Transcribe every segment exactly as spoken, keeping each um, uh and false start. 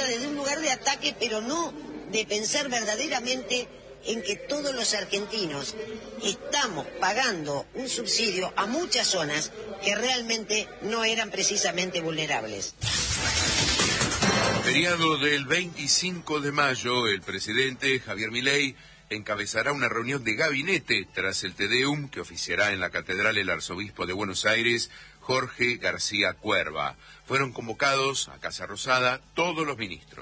desde un lugar de ataque, pero no de pensar verdaderamente en que todos los argentinos estamos pagando un subsidio a muchas zonas que realmente no eran precisamente vulnerables. Feriado del veinticinco de mayo, el presidente Javier Milei encabezará una reunión de gabinete tras el Te Deum que oficiará en la Catedral el arzobispo de Buenos Aires, Jorge García Cuerva. Fueron convocados a Casa Rosada todos los ministros.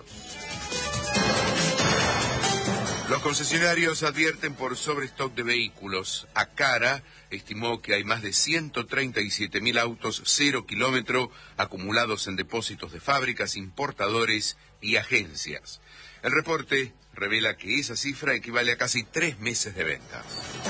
Los concesionarios advierten por sobrestock de vehículos. Acara estimó que hay más de ciento treinta y siete mil autos cero kilómetro acumulados en depósitos de fábricas, importadores y agencias. El reporte revela que esa cifra equivale a casi tres meses de ventas.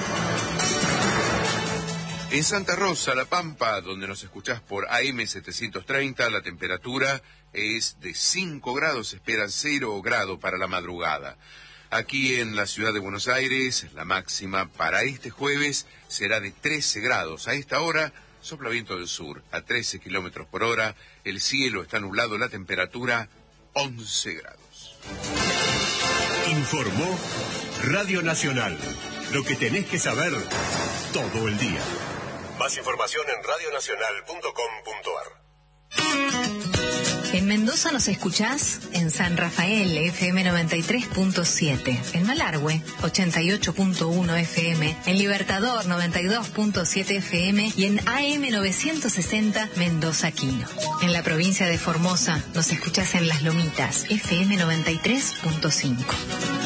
En Santa Rosa, La Pampa, donde nos escuchás por A M setecientos treinta, la temperatura es de cinco grados, esperan cero grado para la madrugada. Aquí en la ciudad de Buenos Aires, la máxima para este jueves será de trece grados. A esta hora, sopla viento del sur a trece kilómetros por hora. El cielo está nublado, la temperatura once grados. Informó Radio Nacional. Lo que tenés que saber todo el día. Más información en radio nacional punto com punto ar. En Mendoza nos escuchás en San Rafael, F M noventa y tres punto siete. En Malargüe, ochenta y ocho punto uno F M. En Libertador, noventa y dos punto siete F M. Y en A M novecientos sesenta, Mendoza Quino. En la provincia de Formosa nos escuchás en Las Lomitas, F M noventa y tres punto cinco.